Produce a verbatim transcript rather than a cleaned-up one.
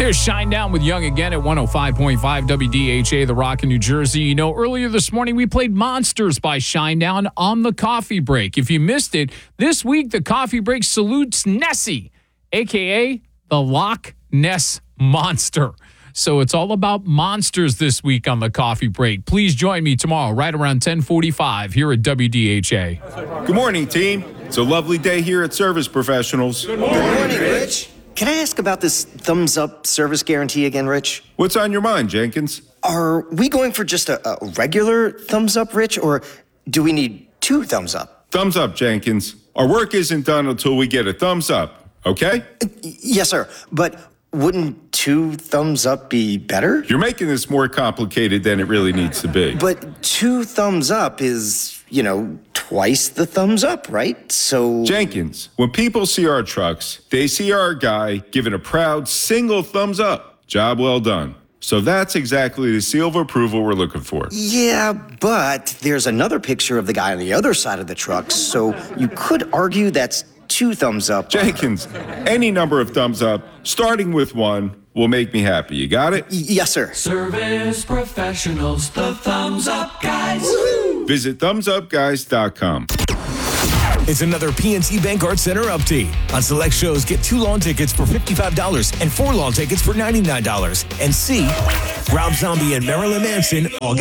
Here's Shine Down with Young again at one oh five point five W D H A, The Rock in New Jersey. You know, earlier this morning we played Monsters by Shine Down on the coffee break. If you missed it, this week the coffee break salutes Nessie, a k a the Loch Ness Monster. So it's all about monsters this week on the coffee break. Please join me tomorrow right around ten forty-five here at W D H A. Good morning, team. It's a lovely day here at Service Professionals. Good morning, Good morning Rich. Can I ask about this thumbs up service guarantee again, Rich? What's on your mind, Jenkins? Are we going for just a, a regular thumbs up, Rich, or do we need two thumbs up? Thumbs up, Jenkins. Our work isn't done until we get a thumbs up, okay? Uh, yes, sir. But wouldn't two thumbs up be better? You're making this more complicated than it really needs to be. But two thumbs up is, you know, twice the thumbs up, right? So... Jenkins, when people see our trucks, they see our guy giving a proud single thumbs up. Job well done. So that's exactly the seal of approval we're looking for. Yeah, but there's another picture of the guy on the other side of the truck, so you could argue that's two thumbs up. Jenkins, any number of thumbs up, starting with one, will make me happy. You got it? Y- yes, sir. Service Professionals, the thumbs up guys. Woo-hoo! Visit thumbs up guys dot com. It's another P N C Bank Arts Center update. On select shows, get two lawn tickets for fifty-five dollars and four lawn tickets for ninety-nine dollars. And see Rob Zombie and Marilyn Manson August